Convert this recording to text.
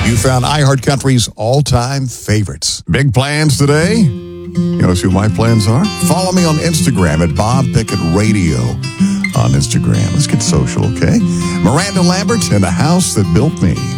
You found iHeartCountry's all-time favorites. Big plans today? You know who my plans are? Follow me on Instagram at Bob Pickett Radio on Instagram. Let's get social, okay? Miranda Lambert and The House That Built Me.